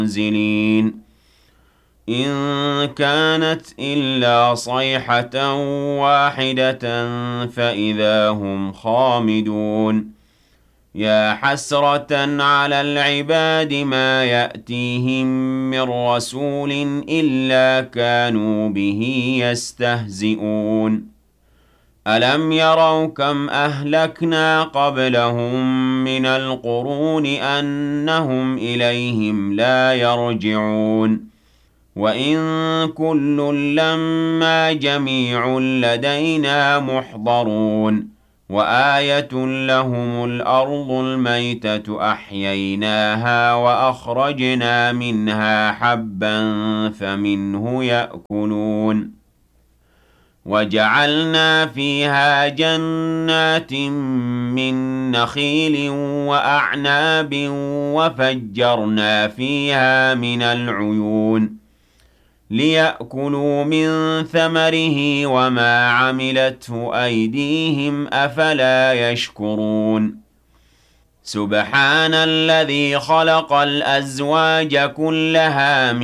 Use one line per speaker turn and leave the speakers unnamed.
منزلين إن كانت إلا صيحة واحدة فإذا هم خامدون يا حسرة على العباد ما يأتيهم من رسول إلا كانوا به يستهزئون ألم يروا كم أهلكنا قبلهم من القرون أنهم إليهم لا يرجعون وإن كل لما جميع لدينا محضرون وآية لهم الأرض الميتة أحييناها وأخرجنا منها حبا فمنه يأكلون وجعلنا فيها جنات من نخيل وأعناب وفجرنا فيها من العيون ليأكلوا من ثمره وما عملته أيديهم أفلا يشكرون سبحان الذي خلق الأزواج كلها